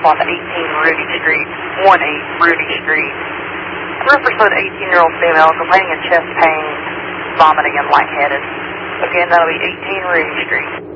on 18 Rudy Street, 18 Rudy Street. Reference for the 18-year-old female complaining of chest pain, vomiting, and lightheaded. Again, that'll be 18 Rudy Street.